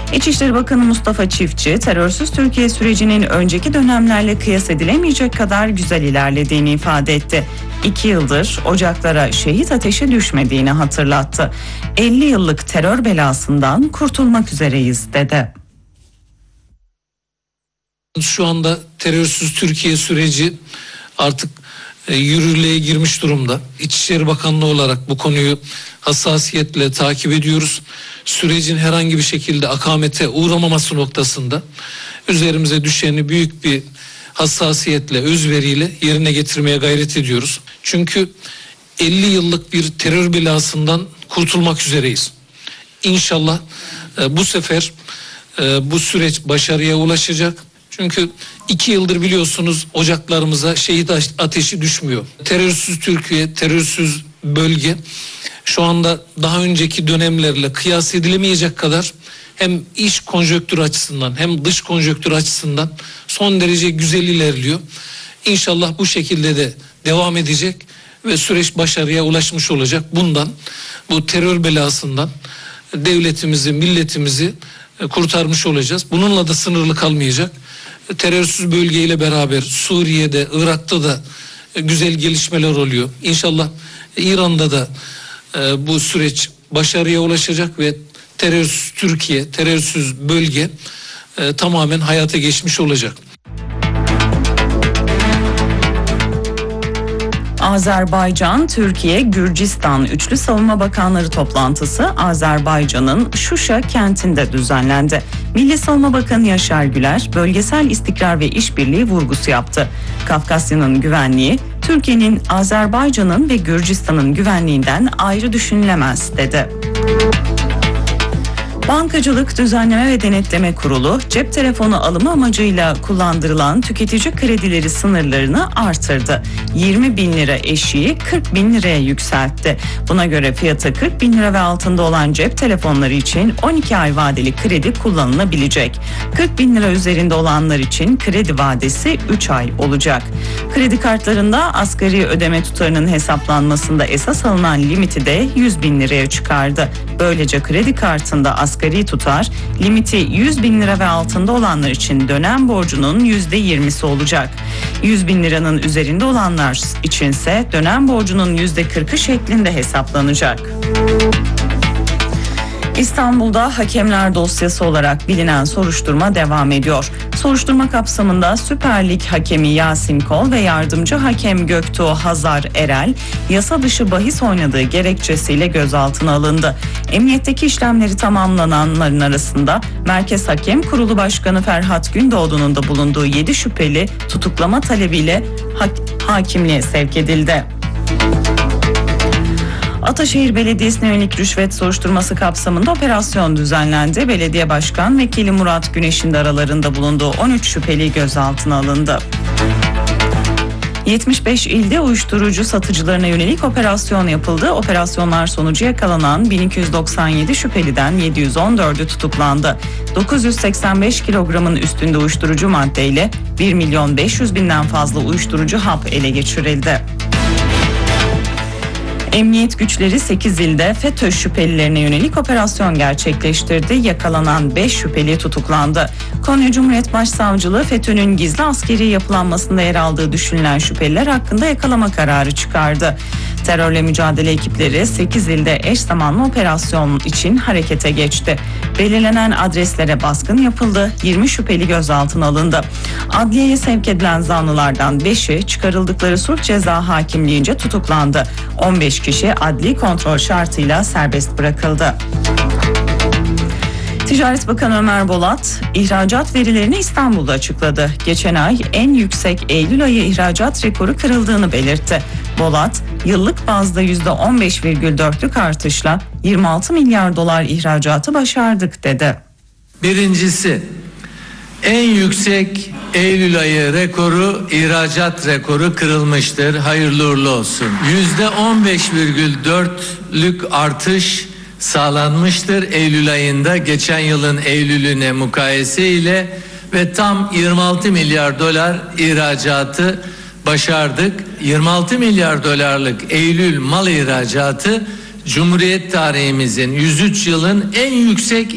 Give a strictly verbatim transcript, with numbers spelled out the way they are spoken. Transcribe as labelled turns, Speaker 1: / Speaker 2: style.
Speaker 1: İçişleri Bakanı Mustafa Çiftçi, terörsüz Türkiye sürecinin önceki dönemlerle kıyas edilemeyecek kadar güzel ilerlediğini ifade etti. İki yıldır ocaklara şehit ateşi düşmediğini hatırlattı. elli yıllık terör belasından kurtulmak üzereyiz dedi.
Speaker 2: Şu anda terörsüz Türkiye süreci artık e, yürürlüğe girmiş durumda. İçişleri Bakanlığı olarak bu konuyu hassasiyetle takip ediyoruz. Sürecin herhangi bir şekilde akamete uğramaması noktasında üzerimize düşeni büyük bir hassasiyetle, özveriyle yerine getirmeye gayret ediyoruz. Çünkü elli yıllık bir terör belasından kurtulmak üzereyiz. İnşallah e, bu sefer e, bu süreç başarıya ulaşacak. Çünkü iki yıldır biliyorsunuz ocaklarımıza şehit ateşi düşmüyor. Terörsüz Türkiye, terörsüz bölge şu anda daha önceki dönemlerle kıyas edilemeyecek kadar hem iç konjonktür açısından hem dış konjonktür açısından son derece güzel ilerliyor. İnşallah bu şekilde de devam edecek ve süreç başarıya ulaşmış olacak. Bundan, bu terör belasından devletimizi, milletimizi kurtarmış olacağız. Bununla da sınırlı kalmayacak. Terörsüz bölgeyle beraber Suriye'de, Irak'ta da güzel gelişmeler oluyor. İnşallah İran'da da e, bu süreç başarıya ulaşacak ve terörsüz Türkiye, terörsüz bölge e, tamamen hayata geçmiş olacak.
Speaker 1: Azerbaycan, Türkiye, Gürcistan Üçlü Savunma Bakanları toplantısı Azerbaycan'ın Şuşa kentinde düzenlendi. Milli Savunma Bakanı Yaşar Güler, bölgesel istikrar ve işbirliği vurgusu yaptı. Kafkasya'nın güvenliği, Türkiye'nin, Azerbaycan'ın ve Gürcistan'ın güvenliğinden ayrı düşünülemez dedi. Bankacılık Düzenleme ve Denetleme Kurulu, cep telefonu alımı amacıyla kullandırılan tüketici kredileri sınırlarını artırdı. yirmi bin lira eşiği kırk bin liraya yükseltti. Buna göre fiyatı kırk bin lira ve altında olan cep telefonları için on iki ay vadeli kredi kullanılabilecek. kırk bin lira üzerinde olanlar için kredi vadesi üç ay olacak. Kredi kartlarında asgari ödeme tutarının hesaplanmasında esas alınan limiti de yüz bin liraya çıkardı. Böylece kredi kartında asgari Asgari tutar, limiti yüz bin lira ve altında olanlar için dönem borcunun yüzde yirmisi olacak. yüz bin liranın üzerinde olanlar içinse dönem borcunun yüzde kırkı şeklinde hesaplanacak. İstanbul'da hakemler dosyası olarak bilinen soruşturma devam ediyor. Soruşturma kapsamında Süper Lig hakemi Yasin Kol ve yardımcı hakem Göktuğ Hazar Erel yasa dışı bahis oynadığı gerekçesiyle gözaltına alındı. Emniyetteki işlemleri tamamlananların arasında Merkez Hakem Kurulu Başkanı Ferhat Gündoğdu'nun da bulunduğu yedi şüpheli tutuklama talebiyle ha- hakimliğe sevk edildi. Ataşehir Belediyesi'ne yönelik rüşvet soruşturması kapsamında operasyon düzenlendi. Belediye Başkan Vekili Murat Güneş'in de aralarında bulunduğu on üç şüpheli gözaltına alındı. yetmiş beş ilde uyuşturucu satıcılarına yönelik operasyon yapıldı. Operasyonlar sonucu yakalanan bin iki yüz doksan yedi şüpheliden yedi yüz on dördü tutuklandı. dokuz yüz seksen beş kilogramın üstünde uyuşturucu maddeyle bir milyon beş yüz binden fazla uyuşturucu hap ele geçirildi. Emniyet güçleri sekiz ilde FETÖ şüphelilerine yönelik operasyon gerçekleştirdi. Yakalanan beş şüpheli tutuklandı. Konya Cumhuriyet Başsavcılığı FETÖ'nün gizli askeri yapılanmasında yer aldığı düşünülen şüpheliler hakkında yakalama kararı çıkardı. Terörle mücadele ekipleri sekiz ilde eş zamanlı operasyon için harekete geçti. Belirlenen adreslere baskın yapıldı. yirmi şüpheli gözaltına alındı. Adliyeye sevk edilen zanlılardan beşi çıkarıldıkları sulh ceza hakimliğince tutuklandı. on beş kişi adli kontrol şartıyla serbest bırakıldı. Ticaret Bakanı Ömer Bolat, ihracat verilerini İstanbul'da açıkladı. Geçen ay en yüksek Eylül ayı ihracat rekoru kırıldığını belirtti. Bolat, yıllık bazda yüzde on beş virgül dörtlük artışla yirmi altı milyar dolar ihracatı başardık dedi.
Speaker 3: Birincisi, en yüksek Eylül ayı rekoru, ihracat rekoru kırılmıştır. Hayırlı uğurlu olsun. yüzde on beş virgül dörtlük artış sağlanmıştır Eylül ayında geçen yılın Eylül'üne mukayese ile ve tam yirmi altı milyar dolar ihracatı başardık. yirmi altı milyar dolarlık Eylül mal ihracatı Cumhuriyet tarihimizin yüz üç yılın en yüksek